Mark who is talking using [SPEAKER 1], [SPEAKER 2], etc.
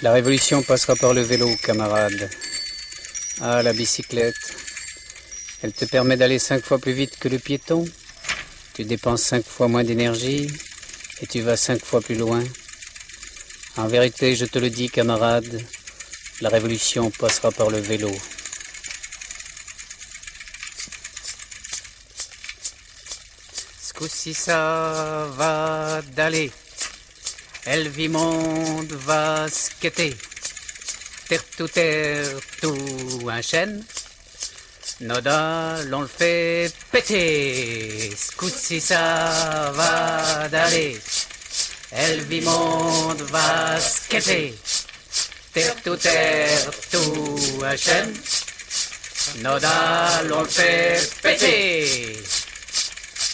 [SPEAKER 1] La révolution passera par le vélo, camarade. Ah, la bicyclette. Elle te permet d'aller 5 fois plus vite que le piéton. Tu dépenses 5 fois moins d'énergie et tu vas 5 fois plus loin. En vérité, je te le dis, camarade, la révolution passera par le vélo. Ce coup-ci, ça va d'aller. Elle vit monde va skater. Terre tout un chêne. Noda, l'on le fait péter. Ce coup-ci, ça va d'aller. Elle vit monde va skater. Terre tout un chêne. Noda, l'on le fait péter.